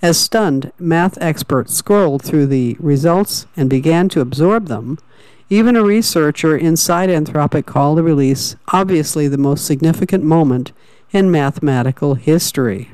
As stunned math experts scrolled through the results and began to absorb them, even a researcher inside Anthropic called the release obviously the most significant moment in mathematical history.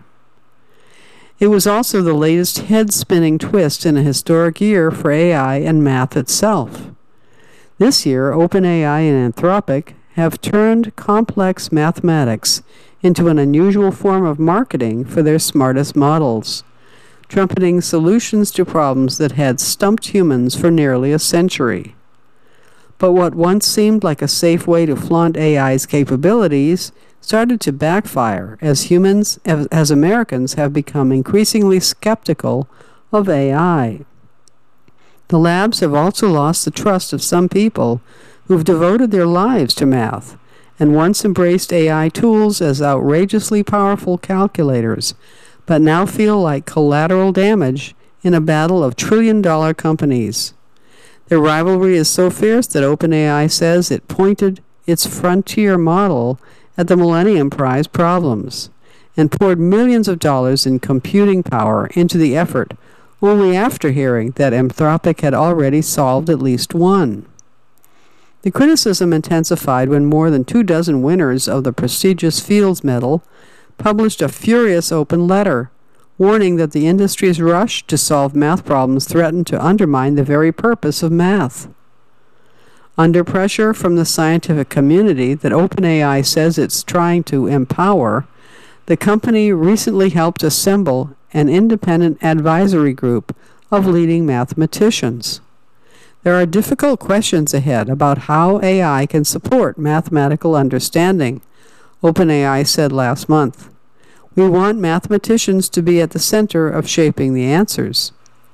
It was also the latest head-spinning twist in a historic year for AI and math itself. This year, OpenAI and Anthropic have turned complex mathematics into an unusual form of marketing for their smartest models, trumpeting solutions to problems that had stumped humans for nearly a century. But what once seemed like a safe way to flaunt AI's capabilities started to backfire as Americans have become increasingly skeptical of AI. The labs have also lost the trust of some people who've devoted their lives to math and once embraced AI tools as outrageously powerful calculators, but now feel like collateral damage in a battle of trillion-dollar companies. Their rivalry is so fierce that OpenAI says it pointed its frontier model at the Millennium Prize problems and poured millions of dollars in computing power into the effort only after hearing that Anthropic had already solved at least one. The criticism intensified when more than 24 winners of the prestigious Fields Medal published a furious open letter, warning that the industry's rush to solve math problems threatened to undermine the very purpose of math. Under pressure from the scientific community that OpenAI says it's trying to empower, the company recently helped assemble an independent advisory group of leading mathematicians. There are difficult questions ahead about how AI can support mathematical understanding, OpenAI said last month. We want mathematicians to be at the center of shaping the answers.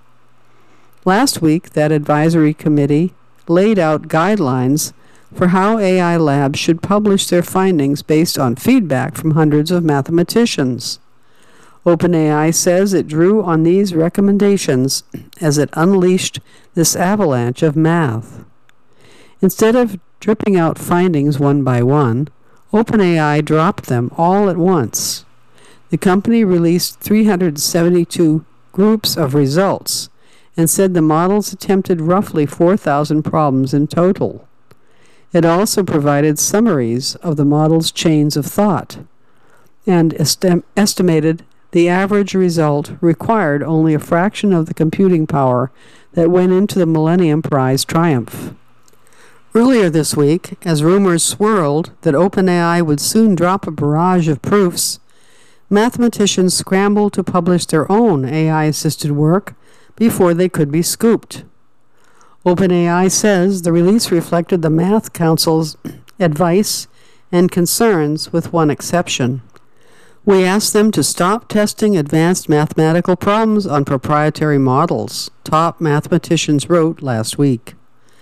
Last week, that advisory committee laid out guidelines for how AI labs should publish their findings based on feedback from hundreds of mathematicians. OpenAI says it drew on these recommendations as it unleashed this avalanche of math. Instead of dripping out findings one by one, OpenAI dropped them all at once. The company released 372 groups of results and said the models attempted roughly 4,000 problems in total. It also provided summaries of the model's chains of thought and estimated the average result required only a fraction of the computing power that went into the Millennium Prize triumph. Earlier this week, as rumors swirled that OpenAI would soon drop a barrage of proofs, mathematicians scrambled to publish their own AI-assisted work before they could be scooped. OpenAI says the release reflected the Math Council's advice and concerns with one exception. We asked them to stop testing advanced mathematical problems on proprietary models, top mathematicians wrote last week.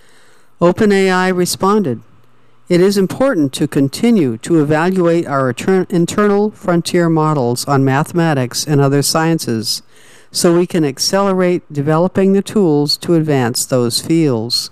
OpenAI responded, "It is important to continue to evaluate our internal frontier models on mathematics and other sciences so we can accelerate developing the tools to advance those fields."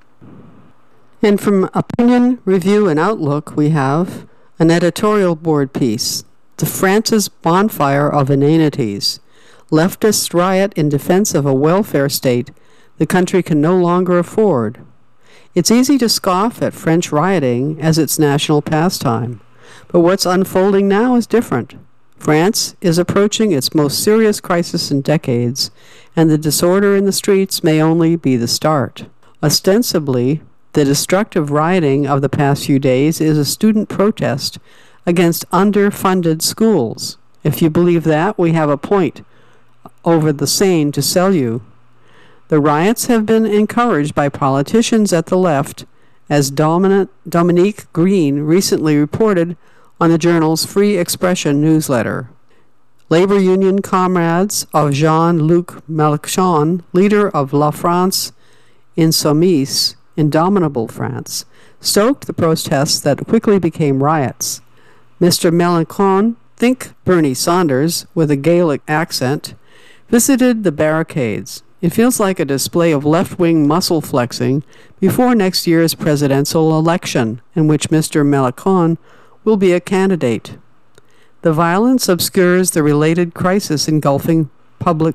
And from Opinion, Review, and Outlook, we have an editorial board piece, "The France's Bonfire of Inanities. Leftists riot in defense of a welfare state the country can no longer afford." It's easy to scoff at French rioting as its national pastime, but what's unfolding now is different. France is approaching its most serious crisis in decades, and the disorder in the streets may only be the start. Ostensibly, the destructive rioting of the past few days is a student protest against underfunded schools. If you believe that, we have a point over the Seine to sell you. The riots have been encouraged by politicians at the left, as Dominique Green recently reported on the journal's Free Expression newsletter. Labor union comrades of Jean-Luc Mélenchon, leader of La France Insoumise, Indomitable France, stoked the protests that quickly became riots. Mr. Mélenchon, think Bernie Sanders with a Gaelic accent, visited the barricades. It feels like a display of left-wing muscle flexing before next year's presidential election, in which Mr. Mélenchon will be a candidate. The violence obscures the related crisis engulfing public